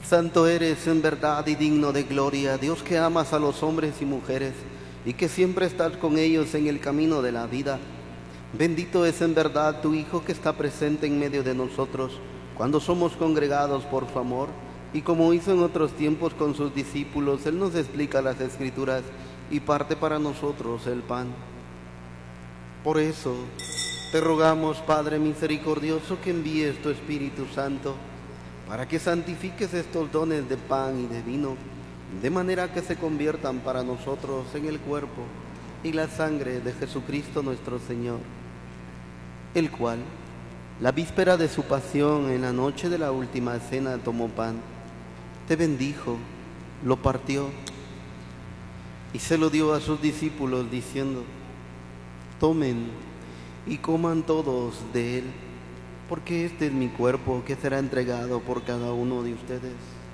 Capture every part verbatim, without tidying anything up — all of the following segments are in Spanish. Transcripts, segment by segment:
Santo eres en verdad y digno de gloria, Dios que amas a los hombres y mujeres y que siempre estás con ellos en el camino de la vida. Bendito es en verdad tu Hijo que está presente en medio de nosotros cuando somos congregados por su amor, y como hizo en otros tiempos con sus discípulos, Él nos explica las Escrituras y parte para nosotros el pan. Por eso te rogamos, Padre misericordioso, que envíes tu Espíritu Santo para que santifiques estos dones de pan y de vino, de manera que se conviertan para nosotros en el cuerpo y la sangre de Jesucristo nuestro Señor, el cual, la víspera de su pasión, en la noche de la última cena, tomó pan, te bendijo, lo partió y se lo dio a sus discípulos, diciendo: tomen y coman todos de él, porque este es mi cuerpo que será entregado por cada uno de ustedes.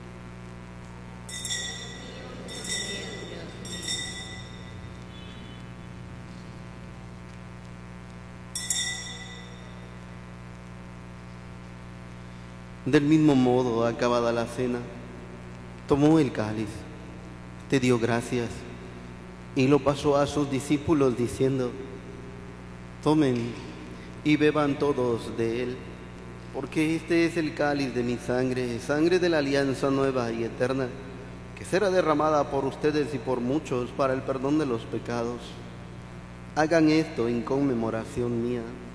Del mismo modo, acabada la cena, tomó el cáliz, te dio gracias y lo pasó a sus discípulos, diciendo: tomen y beban todos de él, porque este es el cáliz de mi sangre, sangre de la alianza nueva y eterna, que será derramada por ustedes y por muchos para el perdón de los pecados. Hagan esto en conmemoración mía.